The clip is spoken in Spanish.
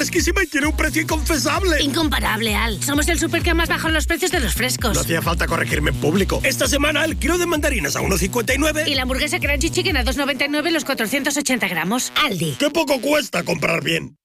fresquísima y tiene un precio inconfesable. Incomparable, Al. Somos el súper que más baja los precios de los frescos. No hacía falta corregirme en público. Esta semana el kilo de mandarinas a 1,59. Y la hamburguesa Crunchy Chicken a 2,99 los 480 gramos. Aldi. ¡Qué poco cuesta comprar bien!